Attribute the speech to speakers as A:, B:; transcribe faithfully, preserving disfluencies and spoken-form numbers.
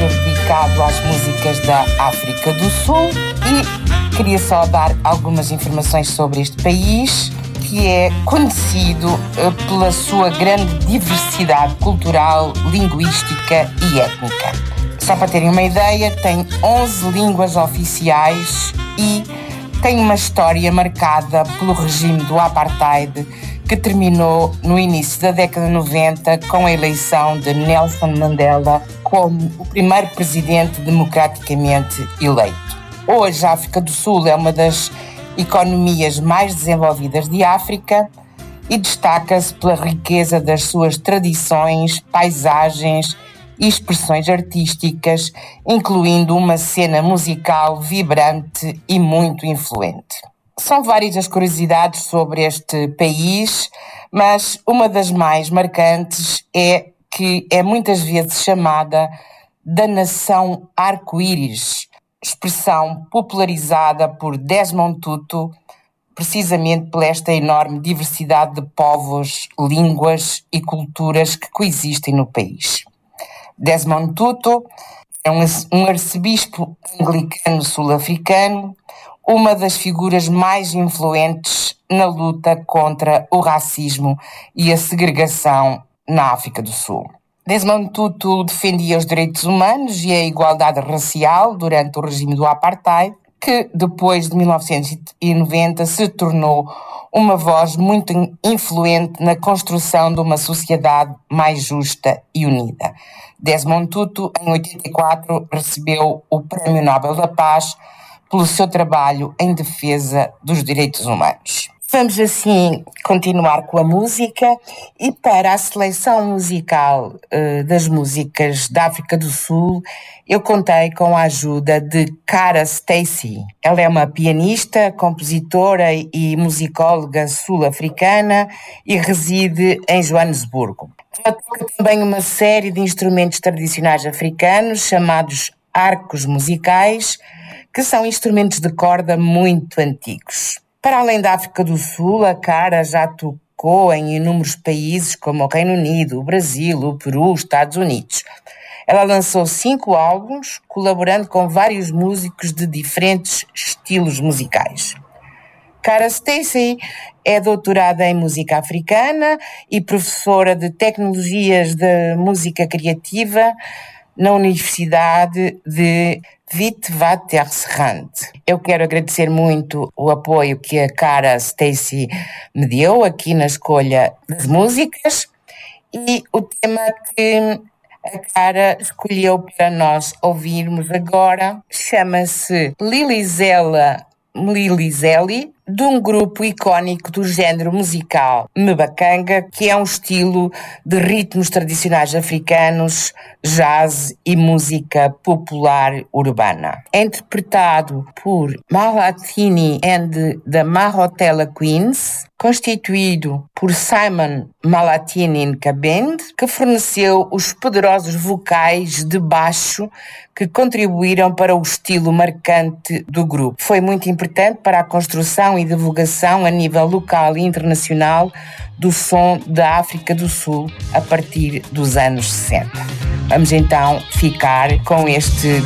A: rádio dedicado às músicas da África do Sul e queria só dar algumas informações sobre este país, que é conhecido pela sua grande diversidade cultural, linguística e étnica. Só para terem uma ideia, tem onze línguas oficiais e tem uma história marcada pelo regime do Apartheid, que terminou no início da década de noventa com a eleição de Nelson Mandela como o primeiro presidente democraticamente eleito. Hoje, a África do Sul é uma das economias mais desenvolvidas de África e destaca-se pela riqueza das suas tradições, paisagens e expressões artísticas, incluindo uma cena musical vibrante e muito influente. São várias as curiosidades sobre este país, mas uma das mais marcantes é que é muitas vezes chamada da nação arco-íris, expressão popularizada por Desmond Tutu, precisamente por esta enorme diversidade de povos, línguas e culturas que coexistem no país. Desmond Tutu é um, um arcebispo anglicano sul-africano, uma das figuras mais influentes na luta contra o racismo e a segregação na África do Sul. Desmond Tutu defendia os direitos humanos e a igualdade racial durante o regime do Apartheid, que depois de mil novecentos e noventa se tornou uma voz muito influente na construção de uma sociedade mais justa e unida. Desmond Tutu, em oitenta e quatro, recebeu o Prémio Nobel da Paz pelo seu trabalho em defesa dos direitos humanos. Vamos assim continuar com a música e para a seleção musical uh, das músicas da África do Sul eu contei com a ajuda de Cara Stacey. Ela é uma pianista, compositora e musicóloga sul-africana e reside em Joanesburgo. Ela toca também uma série de instrumentos tradicionais africanos chamados arcos musicais, que são instrumentos de corda muito antigos. Para além da África do Sul, a Cara já tocou em inúmeros países como o Reino Unido, o Brasil, o Peru, os Estados Unidos. Ela lançou cinco álbuns, colaborando com vários músicos de diferentes estilos musicais. Cara Stacey é doutorada em música africana e professora de tecnologias de música criativa na Universidade de Witwatersrand. Eu quero agradecer muito o apoio que a Cara Stacey me deu aqui na escolha das músicas e o tema que a Cara escolheu para nós ouvirmos agora chama-se Lilizela Mlilizeli, de um grupo icónico do género musical Mbaqanga, que é um estilo de ritmos tradicionais africanos, jazz e música popular urbana. É interpretado por Malatini and the Mahotella Queens, constituído por Simon Malatini Nkabend, que forneceu os poderosos vocais de baixo que contribuíram para o estilo marcante do grupo. Foi muito importante para a construção e divulgação a nível local e internacional do som da África do Sul a partir dos anos sessenta. Vamos então ficar com este